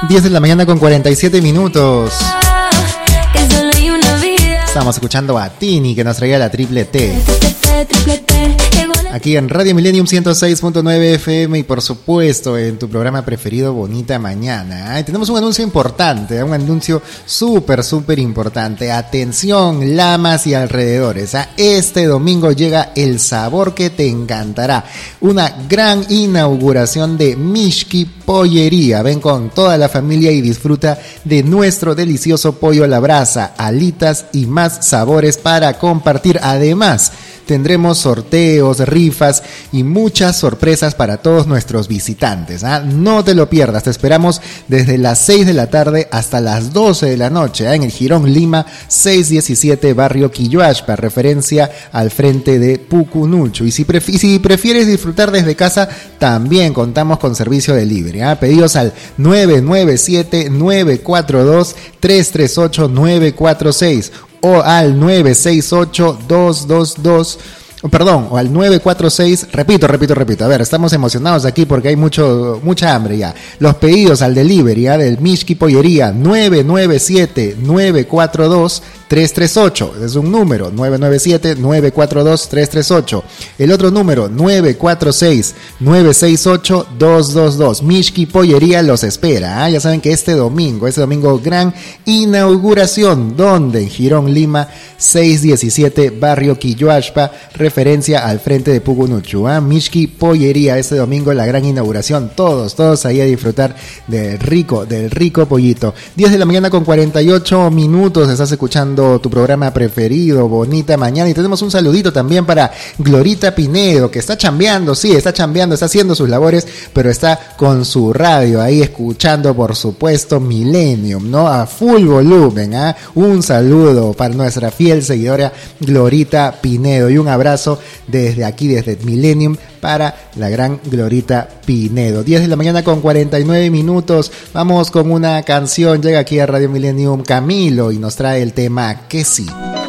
10 de la mañana con 47 minutos. Estamos escuchando a Tini, que nos traía la triple T. Aquí en Radio Millennium 106.9 FM y por supuesto en tu programa preferido Bonita Mañana. Tenemos un anuncio importante, un anuncio súper importante. Atención, Lamas y alrededores. Este domingo llega el sabor que te encantará. Una gran inauguración de Mishki Pollería. Ven con toda la familia y disfruta de nuestro delicioso pollo a la brasa, alitas y más sabores para compartir. Además, tendremos sorteos, rifas y muchas sorpresas para todos nuestros visitantes. No te lo pierdas, te esperamos desde las 6 de la tarde hasta las 12 de la noche en el Jirón Lima 617, barrio Quilloashpa, referencia al frente de Pucunucho. Y si prefieres disfrutar desde casa, también contamos con servicio delivery. Pedidos al 997-942-338-946 o al 968-222 o al 946, repito. A ver, estamos emocionados aquí porque hay mucha hambre ya. Los pedidos al delivery del Mishki Pollería, 997-942-338. Es un número, 997-942-338. El otro número, 946-968-222. Mishki Pollería los espera. Ya saben que este domingo, gran inauguración, donde en Jirón Lima 617, barrio Quilloashpa, referencia al frente de Pucunuchu. Mishki Pollería, este domingo la gran inauguración. Todos ahí a disfrutar del rico pollito. 10 de la mañana con 48 minutos. Estás escuchando tu programa preferido, Bonita Mañana. Y tenemos un saludito también para Glorita Pinedo, que está chambeando, está haciendo sus labores, pero está con su radio ahí escuchando, por supuesto, Millennium, ¿no? A full volumen. Un saludo para nuestra fiel seguidora Glorita Pinedo y un abrazo desde aquí, desde Millennium, para la gran Glorita Pinedo. 10 de la mañana con 49 minutos. Vamos con una canción. Llega aquí a Radio Millennium Camilo y nos trae el tema Que Sí.